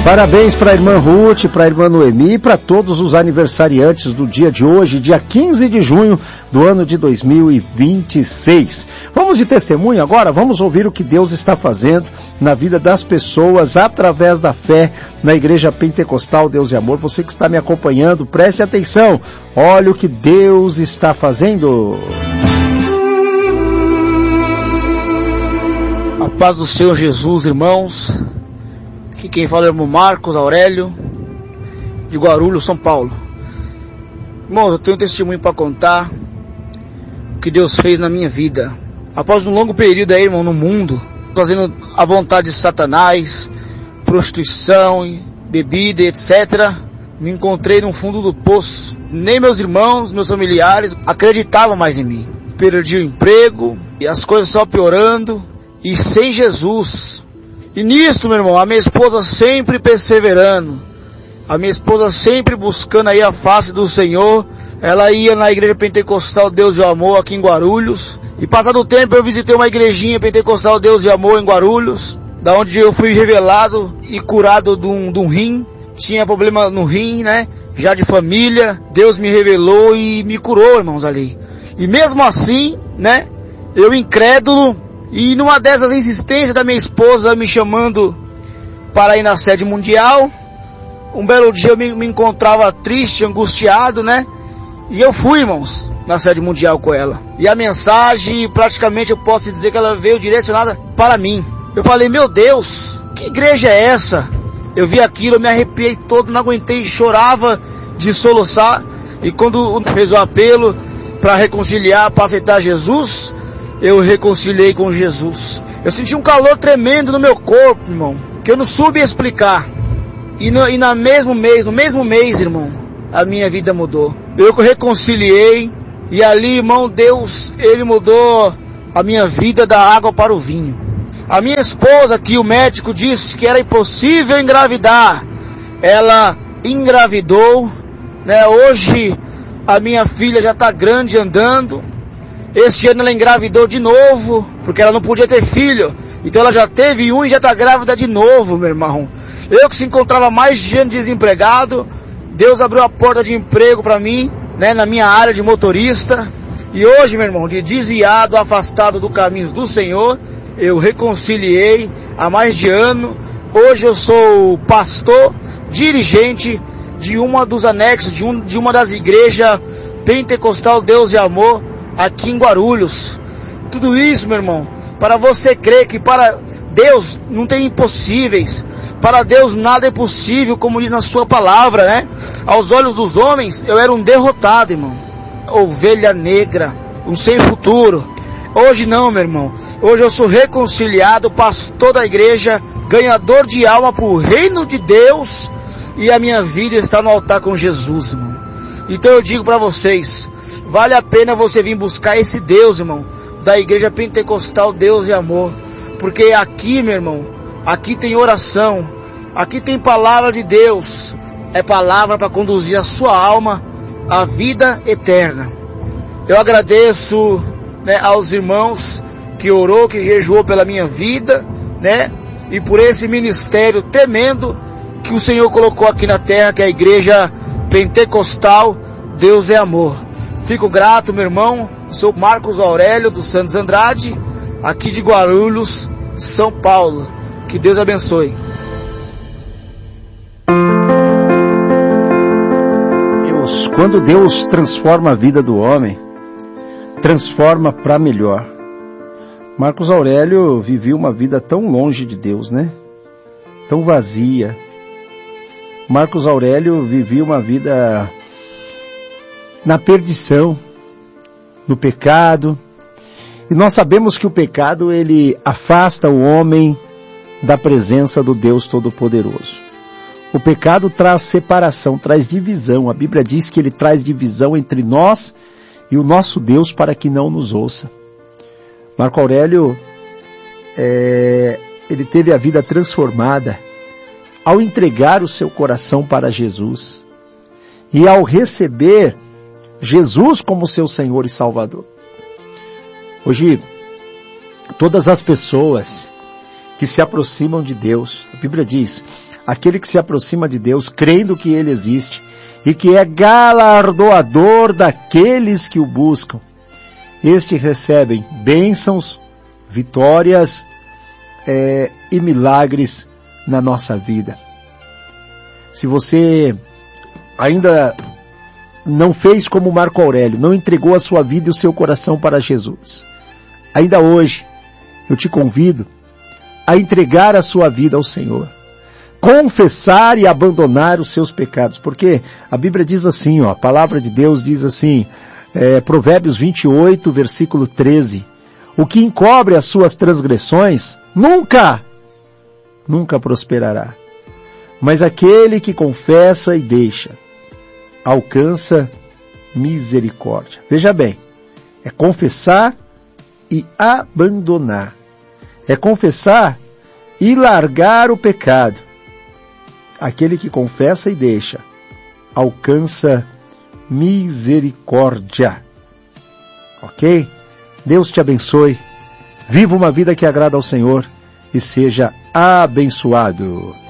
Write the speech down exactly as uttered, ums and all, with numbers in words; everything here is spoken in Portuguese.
Parabéns para a irmã Ruth, para a irmã Noemi e para todos os aniversariantes do dia de hoje, dia quinze de junho do ano de dois mil e vinte e seis. Vamos de testemunho agora? Vamos ouvir o que Deus está fazendo na vida das pessoas através da fé na Igreja Pentecostal Deus e Amor. Você que está me acompanhando, preste atenção. Olha o que Deus está fazendo. A paz do Senhor Jesus, irmãos. Aqui quem fala é o irmão Marcos Aurélio, de Guarulhos, São Paulo. Irmãos, eu tenho um testemunho para contar o que Deus fez na minha vida. Após um longo período aí, irmão, no mundo, fazendo a vontade de Satanás, prostituição, bebida, etcétera, me encontrei no fundo do poço. Nem meus irmãos, meus familiares acreditavam mais em mim. Perdi o emprego, e as coisas só piorando, e sem Jesus. E nisto, meu irmão, a minha esposa sempre perseverando, a minha esposa sempre buscando aí a face do Senhor. Ela ia na Igreja Pentecostal Deus e Amor aqui em Guarulhos, e passado o tempo eu visitei uma igrejinha Pentecostal Deus e Amor em Guarulhos, da onde eu fui revelado e curado de um, de um rim. Tinha problema no rim, né, já de família. Deus me revelou e me curou, irmãos, ali. E mesmo assim, né, eu incrédulo, e numa dessas insistências da minha esposa me chamando para ir na sede mundial, um belo dia eu me, me encontrava triste, angustiado, né? E eu fui, irmãos, na sede mundial com ela. E a mensagem, praticamente eu posso dizer que ela veio direcionada para mim. Eu falei, meu Deus, que igreja é essa? Eu vi aquilo, eu me arrepiei todo, não aguentei, chorava de soluçar. E quando fez o apelo para reconciliar, para aceitar Jesus, eu reconciliei com Jesus. Eu senti um calor tremendo no meu corpo, irmão, que eu não soube explicar. E no, e no mesmo mês, no mesmo mês, irmão, a minha vida mudou. Eu reconciliei, e ali, irmão, Deus, Ele mudou a minha vida da água para o vinho. A minha esposa, que o médico disse que era impossível engravidar, ela engravidou, né? Hoje a minha filha já está grande, andando. Este ano ela engravidou de novo, porque ela não podia ter filho. Então ela já teve um e já está grávida de novo, meu irmão. Eu que se encontrava mais de ano desempregado, Deus abriu a porta de emprego para mim, né, na minha área de motorista. E hoje, meu irmão, de desviado, afastado do caminho do Senhor, eu reconciliei há mais de ano. Hoje eu sou pastor, dirigente de uma dos anexos, de, um, de uma das igrejas Pentecostal Deus e Amor, aqui em Guarulhos. Tudo isso, meu irmão, para você crer que para Deus não tem impossíveis. Para Deus nada é possível, como diz na sua palavra, né? Aos olhos dos homens, eu era um derrotado, irmão. Ovelha negra, um sem futuro. Hoje não, meu irmão. Hoje eu sou reconciliado, pastor da igreja, ganhador de alma para o reino de Deus. E a minha vida está no altar com Jesus, irmão. Então eu digo para vocês, vale a pena você vir buscar esse Deus, irmão, da Igreja Pentecostal Deus e Amor. Porque aqui, meu irmão, aqui tem oração, aqui tem palavra de Deus. É palavra para conduzir a sua alma à vida eterna. Eu agradeço, né, aos irmãos que orou, que jejuou pela minha vida, né, e por esse ministério tremendo que o Senhor colocou aqui na terra, que é a Igreja Pentecostal Deus é Amor. Fico grato, meu irmão. Sou Marcos Aurélio dos Santos Andrade, aqui de Guarulhos, São Paulo. Que Deus abençoe. Deus, quando Deus transforma a vida do homem, transforma para melhor. Marcos Aurélio vivia uma vida tão longe de Deus, né? Tão vazia. Marcos Aurélio vivia uma vida na perdição, no pecado. E nós sabemos que o pecado, ele afasta o homem da presença do Deus Todo-Poderoso. O pecado traz separação, traz divisão. A Bíblia diz que ele traz divisão entre nós e o nosso Deus para que não nos ouça. Marco Aurélio, é, ele teve a vida transformada ao entregar o seu coração para Jesus e ao receber Jesus como seu Senhor e Salvador. Hoje, todas as pessoas que se aproximam de Deus, a Bíblia diz, aquele que se aproxima de Deus, crendo que Ele existe e que é galardoador daqueles que o buscam, estes recebem bênçãos, vitórias é, e milagres na nossa vida. Se você ainda não fez como Marco Aurélio, não entregou a sua vida e o seu coração para Jesus, ainda hoje eu te convido a entregar a sua vida ao Senhor, confessar e abandonar os seus pecados, porque a Bíblia diz assim, ó, a palavra de Deus diz assim, é, Provérbios vinte e oito, versículo treze, o que encobre as suas transgressões, nunca, nunca prosperará, mas aquele que confessa e deixa, alcança misericórdia. Veja bem, é confessar e abandonar, é confessar e largar o pecado. Aquele que confessa e deixa, alcança misericórdia. Ok? Deus te abençoe. Viva uma vida que agrada ao Senhor e seja abençoado.